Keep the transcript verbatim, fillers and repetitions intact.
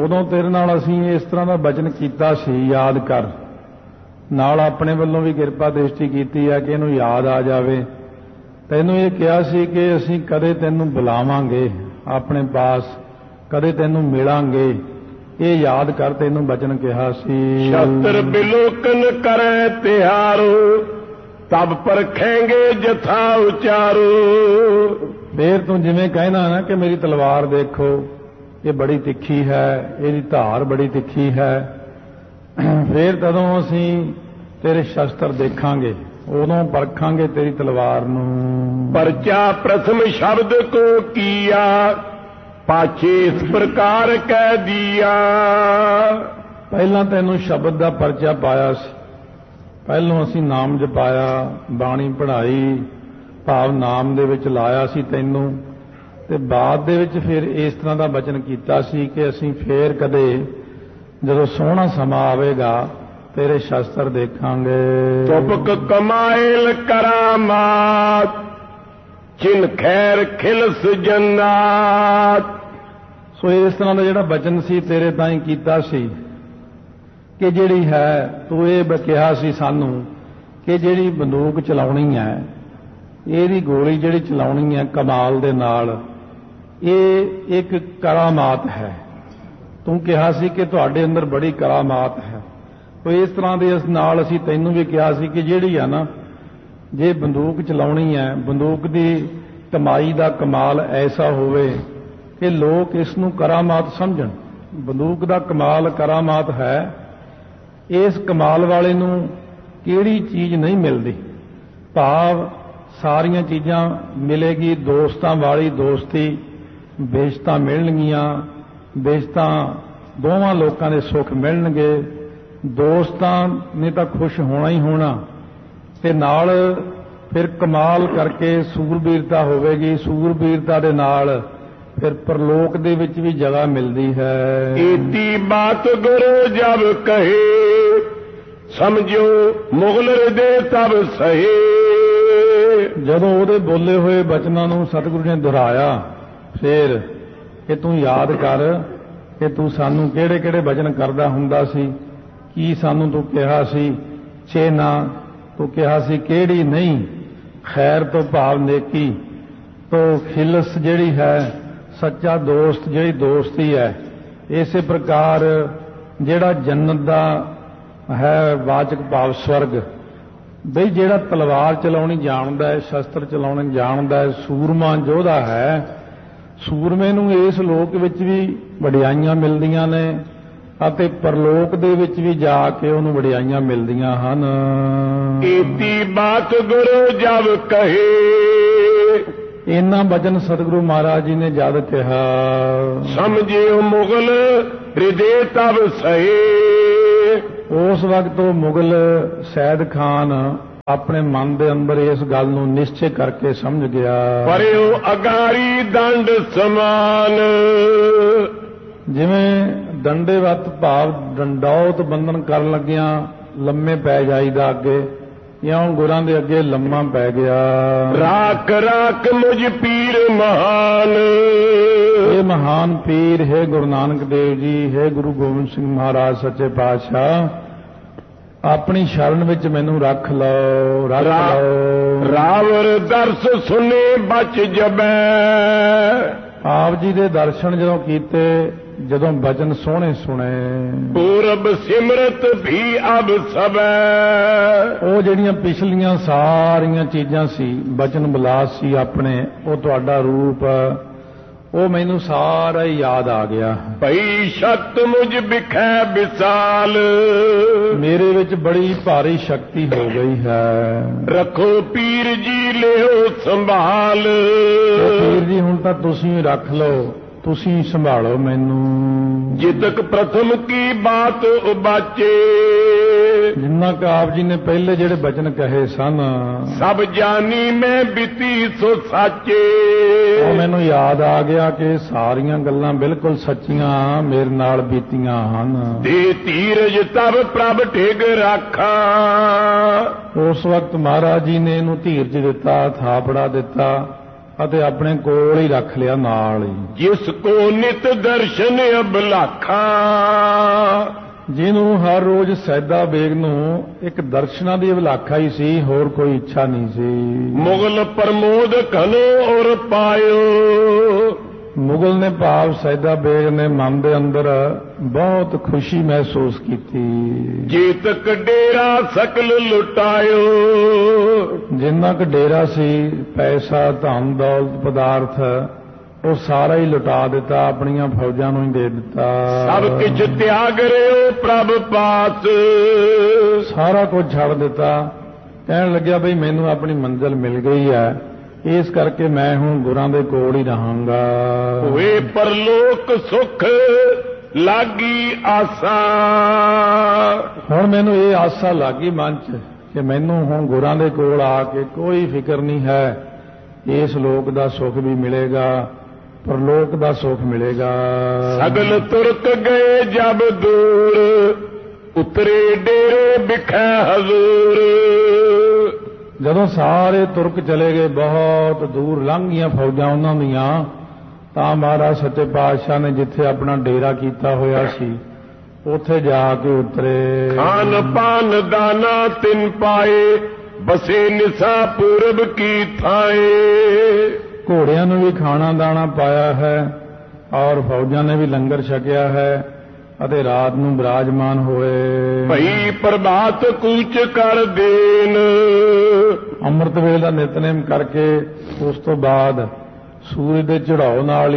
उदों तेरे नाल असीं इस तरह का बचन कीता सी, याद कर। नाल अपने वल्लों भी किरपा दृष्टि कीती है कि इहनूं याद आ जावे। तैनूं ये कहा सी कि असीं कदे तैनूं बुलावांगे अपने पास, कदे तैनूं मिलांगे, ये याद कर। तैनूं बचन कहा सी। शस्त्र बिलोकन करे तिहारो, तब परखेंगे जथा उचारो। फिर तू जिवें कहना ना कि मेरी तलवार देखो, ये बड़ी तिखी है, इसकी धार बड़ी तिखी है, फिर तदों असीं तेरे शस्त्र देखांगे, उदों परखांगे तेरी तलवार नूं। परचा प्रथम शब्द को किया, पाछे इस प्रकार कह दिया। पहला तैनूं शब्द का परचा पाया सी, पहलों असीं नाम जपाया, बाणी पढ़ाई, भाव नाम दे विच लाया सी तैनूं, ते बाद दे विच फिर इस तरह का बचन कीता सी कि असीं फिर कदे जदों सोहना समा आवेगा तेरे शस्त्र देखांगे। तुपक कमाइल करामात, चिन खैर खिलस जन्नात। सो इस तरह का जिहड़ा बचन सी तेरे ताईं कीता सी कि जिहड़ी है तू ये कहा सी सानू कि जिहड़ी बंदूक चलाउणी है, ਇਹਦੀ गोली जिहड़ी चलाउणी है कमाल दे नाल, ये एक करामात है। तू कहा सी कि तुहाडे अंदर बड़ी करामात है। तो इस तरह दे इस नाल असीं तैनूं भी कहा सी कि जिहड़ी है ना, जे बंदूक चलाउणी है, बंदूक दी कमाई दा कमाल ऐसा होवे कि लोग इसनूं करामात समझण। बंदूक दा कमाल करामात है। इस कमाल वाले नूं किहड़ी चीज़ नहीं मिलदी, भाव सारियां चीज़ां मिलेगी। दोस्तां वाली दोस्ती, बेइज्जतां मिलणगीਆਂ, बेइज्जतां दोवां लोकां दे सुख मिलणगे। दोस्तां ने तां खुश होना ही होना, ते नाल फिर कमाल करके सूरबीरता होवेगी। सूरबीरता दे नाल फिर परलोक दे विच भी जगह मिलदी है। इति बात गुरु जब कहे, समझो मुगल हृदय तब सहे। जदों ਉਹਦੇ बोले हुए बचनां नूं सतगुरु ने दोहराया, फिर कि तू याद कर कि तू सानू किहड़े किहड़े बचन करदा हुंदा सी, की सानू तू कहा सी चेना, तू कहा सी किहड़ी नहीं, खैर तो भाव नेकी, तो खिलस जिहड़ी है सच्चा दोस्त, जिहड़ी दोस्ती है। इसे प्रकार जिहड़ा जन्नत दा है वाचक भाव स्वर्ग, बई जिहड़ा तलवार चलाउणी जाणदा है, शस्त्र चलाउणे जाणदा है, सूरमा योधा है, सूरमे नूं इस लोक विच भी वडियाईयां मिलदियां ने ਅਤੇ परलोक दे विच भी जाके उहनूं वडियाईयां मिलदियां हन। इति बात गुरु जब कहे, इन्ना वचन सतगुरु महाराज जी ने जद कहा, समझिओ मुगल हृदय तब सहे। उस वक्त वो मुगल सैद खान अपने मन के अंदर इस गल नूं निश्चय करके समझ गया। पਰਿਓ अगारी दंड समान, जिवें दंडेवत भाव डंडौत बंधन कर लगिया लम्मे पै जाईदा अगे, इउं गुरां दे अगे लम्मा पै गया। राख राख मुझ पीर महान, ये महान पीर है गुरु नानक देव जी, है गुरु गोबिंद सिंह महाराज सच्चे पातशाह, अपनी शरण विच मैनू रख लो, रख रा, लो। रावर दर्श सुने बच जबै, आप जी दे दर्शन जदों कीते, जदों बचन सोहणे सुने। पूरब सिमरत भी अब सबै, ਉਹ ਜਿਹੜੀਆਂ ਪਿਛਲੀਆਂ ਸਾਰੀਆਂ ਚੀਜ਼ਾਂ ਸੀ, ਬਚਨ ਬਿਲਾਸ ਸੀ ਆਪਣੇ, ਉਹ ਤੁਹਾਡਾ ਰੂਪ, ਉਹ ਮੈਨੂੰ ਸਾਰਾ ਹੀ ਯਾਦ ਆ ਗਿਆ। ਭਈ ਸ਼ਕਤ ਮੁਝ ਬਿਖੈ ਵਿਸਾਲ, ਮੇਰੇ ਵਿੱਚ ਬੜੀ ਭਾਰੀ ਸ਼ਕਤੀ ਹੋ ਗਈ ਹੈ। ਰੱਖੋ ਪੀਰ ਜੀ ਲਿਓ ਸੰਭਾਲ, ਪੀਰ ਜੀ ਹੁਣ ਤਾਂ ਤੁਸੀਂ ਰੱਖ ਲਓ, ਤੁਸੀਂ ਸੰਭਾਲੋ ਮੈਨੂੰ। ਜਿਤਕ ਪ੍ਰਥਮ ਕੀ ਬਾਤ ਉਬਾਚੇ, ਜਿੰਨਾ ਕਿ ਆਪ ਜੀ ਨੇ ਪਹਿਲੇ ਜਿਹੜੇ ਬਚਨ ਕਹੇ ਸਨ, ਸਭ ਜਾਨੀ ਮੈਂ ਬਿਤੀ ਸੋ ਸਾਚੇ। ਉਹ ਮੈਨੂੰ ਯਾਦ ਆ ਗਿਆ ਕਿ ਸਾਰੀਆਂ ਗੱਲਾਂ ਬਿਲਕੁਲ ਸੱਚੀਆਂ ਮੇਰੇ ਨਾਲ ਬੀਤੀਆਂ ਹਨ। ਦੇ ਧੀਰਜ ਤਬ ਪ੍ਰਭ ਢਿਗ ਰਾਖਾ, ਉਸ ਵਕਤ ਮਹਾਰਾਜ ਜੀ ਨੇ ਇਹਨੂੰ ਧੀਰਜ ਦਿੱਤਾ, ਥਾਪੜਾ ਦਿੱਤਾ ਅਤੇ ਆਪਣੇ ਕੋਲ ਹੀ ਰੱਖ ਲਿਆ ਨਾਲ ਹੀ। ਜਿਸ ਕੋ ਨਿਤ ਦਰਸ਼ਨ ਅਬਲਾਖਾ, ਜਿਹਨੂੰ ਹਰ ਰੋਜ਼ ਸੈਦਾ ਬੇਗ ਨੂੰ ਇੱਕ ਦਰਸ਼ਨਾਂ ਦੀ ਅਭਿਲਾਖਾ ਹੀ ਸੀ, ਹੋਰ ਕੋਈ ਇੱਛਾ ਨਹੀਂ ਸੀ। ਮੁਗਲ ਪ੍ਰਮੋਦ ਘਨੋ ਔਰ ਪਾਇਓ, ਮੁਗਲ ਨੇ ਭਾਵ ਸੈਦਾ ਬੇਗ ਨੇ ਮਨ ਦੇ ਅੰਦਰ ਬਹੁਤ ਖੁਸ਼ੀ ਮਹਿਸੂਸ ਕੀਤੀ। ਜੇਤਕ ਡੇਰਾ ਸਕਲ ਲੁਟਾਇਓ, ਜਿੰਨਾ ਕੁ ਡੇਰਾ ਸੀ, ਪੈਸਾ, ਧਨ ਦੌਲਤ, ਪਦਾਰਥ, ਉਹ ਸਾਰਾ ਹੀ ਲੁਟਾ ਦਿੱਤਾ, ਆਪਣੀਆਂ ਫੌਜਾਂ ਨੂੰ ਹੀ ਦੇ ਦਿੱਤਾ। ਸਭ ਕੁਝ ਤਿਆਗ ਰਿਓ ਪ੍ਰਭ ਪਾਸ, ਸਾਰਾ ਕੁਝ ਛੱਡ ਦਿੱਤਾ। ਕਹਿਣ ਲੱਗਿਆ ਬਈ ਮੈਨੂੰ ਆਪਣੀ ਮੰਜ਼ਿਲ ਮਿਲ ਗਈ ਹੈ, ਇਸ ਕਰਕੇ ਮੈਂ ਹੁਣ ਗੁਰਾਂ ਦੇ ਕੋਲ ਹੀ ਰਹਾਂਗਾ। ਹੋਏ ਪਰਲੋਕ ਸੁਖ ਲਾਗੀ ਆਸਾ, ਹੁਣ ਮੈਨੂੰ ਇਹ ਆਸਾ ਲੱਗੀ ਮਨ 'ਚ ਕਿ ਮੈਨੂੰ ਹੁਣ ਗੁਰਾਂ ਦੇ ਕੋਲ ਆ ਕੇ ਕੋਈ ਫਿਕਰ ਨਹੀਂ ਹੈ, ਇਸ ਲੋਕ ਦਾ ਸੁੱਖ ਵੀ ਮਿਲੇਗਾ, ਪਰਲੋਕ ਦਾ ਸੁੱਖ ਮਿਲੇਗਾ। ਸਗਲ ਤੁਰਕ ਗਏ ਜਬ ਦੂਰ, ਉਤਰੇ ਡੇਰੇ ਬਿਖੈ ਹਜ਼ੂਰ, ਜਦੋਂ ਸਾਰੇ ਤੁਰਕ ਚਲੇ ਗਏ, ਬਹੁਤ ਦੂਰ ਲੰਘ ਗਈਆਂ ਫੌਜਾਂ ਉਹਨਾਂ ਦੀਆਂ, ਤਾਂ ਮਹਾਰਾਜ ਸੱਚੇ ਪਾਤਸ਼ਾਹ ਨੇ ਜਿੱਥੇ ਆਪਣਾ ਡੇਰਾ ਕੀਤਾ ਹੋਇਆ ਸੀ, ਉੱਥੇ ਜਾ ਕੇ ਉਤਰੇ। ਖਾਨ ਪਾਨ ਦਾਨਾ ਤਿਨ ਪਾਏ, ਬਸੇ ਨਿਸਾ ਪੂਰਬ ਕੀ ਥਾਏ, ਘੋੜਿਆਂ ਨੂੰ ਵੀ ਖਾਣਾ ਦਾਣਾ ਪਾਇਆ ਹੈ, ਔਰ ਫੌਜਾਂ ਨੇ ਵੀ ਲੰਗਰ ਛਕਿਆ ਹੈ, ਅਤੇ ਰਾਤ ਨੂੰ ਬਿਰਾਜਮਾਨ ਹੋਏ। ਭਈ ਪ੍ਰਭਾਤ ਕੂਚ ਕਰ ਦੇਨ, ਅੰਮ੍ਰਿਤ ਵੇਲੇ ਦਾ ਨਿਤਨੇਮ ਕਰਕੇ ਉਸ ਤੋਂ ਬਾਅਦ ਸੂਰਜ ਦੇ ਚੜਾਓ ਨਾਲ